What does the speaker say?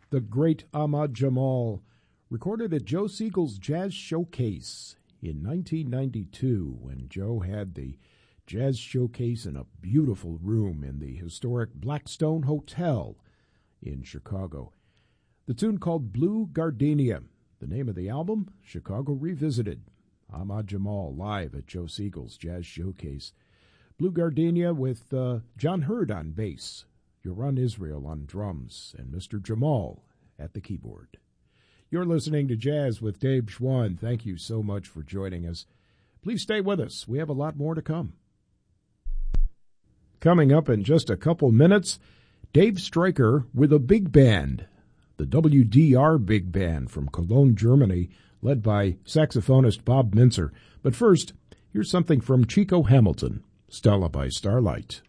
the great Ahmad Jamal, recorded at Joe Siegel's Jazz Showcase in 1992 when Joe had the Jazz Showcase in a beautiful room in the historic Blackstone Hotel in Chicago. The tune called Blue Gardenia. The name of the album, Chicago Revisited. Ahmad Jamal live at Joe Siegel's Jazz Showcase. Blue Gardenia with John Hurd on bass, Yoran Israel on drums, and Mr. Jamal at the keyboard. You're listening to Jazz with Dave Schwann. Thank you so much for joining us. Please stay with us. We have a lot more to come. Coming up in just a couple minutes, Dave Stryker with a big band, the WDR Big Band from Cologne, Germany, led by saxophonist Bob Mintzer. But first, here's something from Chico Hamilton, Stella by Starlight.